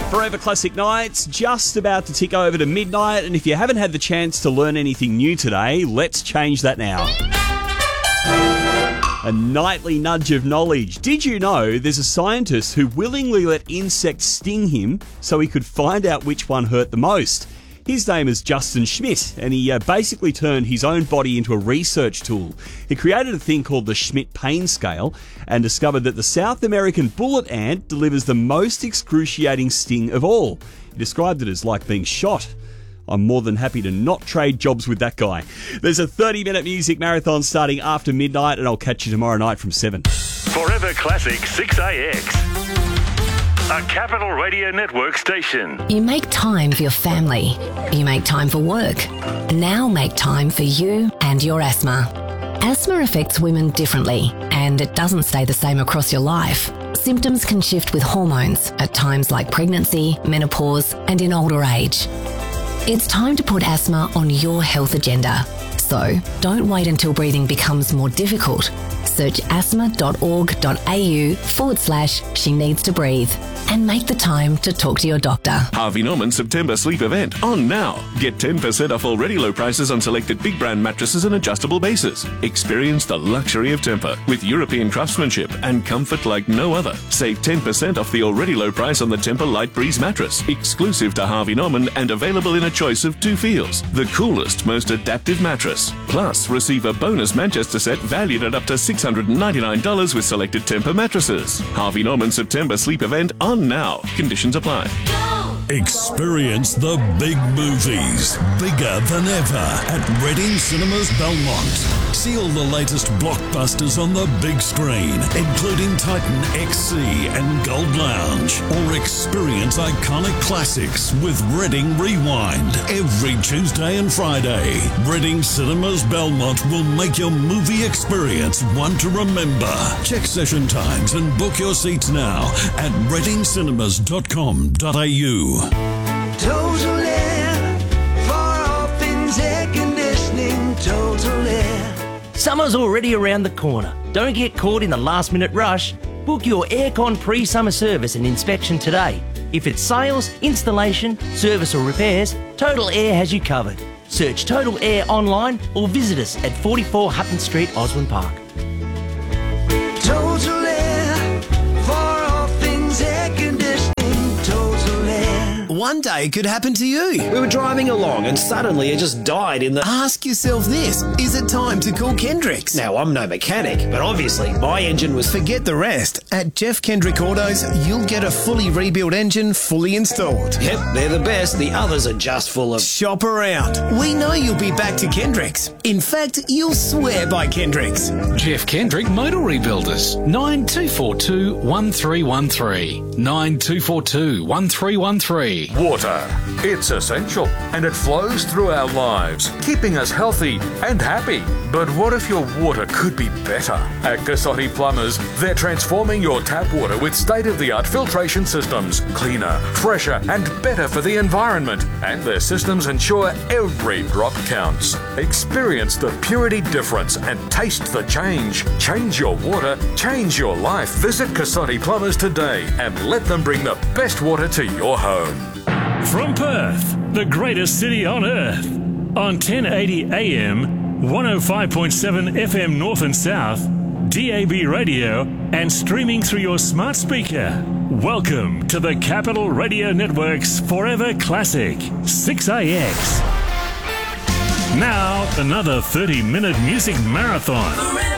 Forever Classic Nights, just about to tick over to midnight, and if you haven't had the chance to learn anything new today, let's change that now. A nightly nudge of knowledge. Did you know there's a scientist who willingly let insects sting him so he could find out which one hurt the most? His name is Justin Schmidt, and he basically turned his own body into a research tool. He created a thing called the Schmidt Pain Scale and discovered that the South American bullet ant delivers the most excruciating sting of all. He described it as like being shot. I'm more than happy to not trade jobs with that guy. There's a 30-minute music marathon starting after midnight, and I'll catch you tomorrow night from 7. Forever Classic 6AX. A Capital Radio Network station. You make time for your family. You make time for work. Now make time for you and your asthma. Asthma affects women differently, and it doesn't stay the same across your life. Symptoms can shift with hormones at times like pregnancy, menopause, and in older age. It's time to put asthma on your health agenda. So don't wait until breathing becomes more difficult. Search asthma.org.au/she needs to breathe and make the time to talk to your doctor. Harvey Norman September sleep event on now. Get 10% off already low prices on selected big brand mattresses and adjustable bases. Experience the luxury of Tempur with European craftsmanship and comfort like no other. Save 10% off the already low price on the Tempur Light Breeze mattress, exclusive to Harvey Norman and available in a choice of 2 feels. The coolest, most adaptive mattress. Plus, receive a bonus Manchester set valued at up to $699 with selected Tempur mattresses. Harvey Norman September sleep event on now. Conditions apply. Experience the big movies, bigger than ever, at Reading Cinemas Belmont. See all the latest blockbusters on the big screen, including Titan XC and Gold Lounge. Or experience iconic classics with Reading Rewind every Tuesday and Friday. Reading Cinemas Belmont will make your movie experience one to remember. Check session times and book your seats now at readingcinemas.com.au. Total Air, for all things air conditioning, Total Air. Summer's already around the corner. Don't get caught in the last minute rush. Book your aircon pre-summer service and inspection today. If it's sales, installation, service or repairs, Total Air has you covered. Search Total Air online or visit us at 44 Hutton Street, Osborne Park. Total Air, for all things air conditioning, Total Air. One day it could happen to you. We were driving along and suddenly it just died in the... Ask yourself this, is it time to call Kendricks? Now, I'm no mechanic, but obviously my engine was... Forget the rest. At Jeff Kendrick Autos, you'll get a fully rebuilt engine fully installed. Yep, they're the best. The others are just full of... Shop around. We know you'll be back to Kendricks. In fact, you'll swear by Kendricks. Jeff Kendrick Motor Rebuilders, 9242 1313. 9242 1313. Water. It's essential and it flows through our lives, keeping us healthy and happy. But what if your water could be better? At Cassotti Plumbers, they're transforming your tap water with state-of-the-art filtration systems, cleaner, fresher and better for the environment. And their systems ensure every drop counts. Experience the purity difference and taste the change. Change your water, change your life. Visit Cassotti Plumbers today and let them bring the best water to your home. From Perth, the greatest city on earth, on 1080 AM, 105.7 FM North and South, DAB radio, and streaming through your smart speaker. Welcome to the Capital Radio Network's Forever Classic 6AX. Now, another 30-minute music marathon.